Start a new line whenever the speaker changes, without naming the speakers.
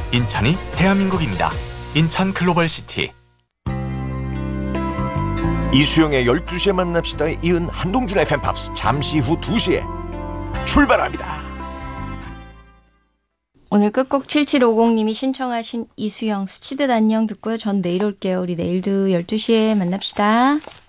인천이 대한민국입니다. 인천 글로벌시티.
이수영의 12시에 만납시다에 이은 한동준의 팬팝스 잠시 후 2시에 출발합니다.
오늘 끝곡 7750님이 신청하신 이수영 스치듯 안녕 듣고요. 전 내일 올게요. 우리 내일도 12시에 만납시다.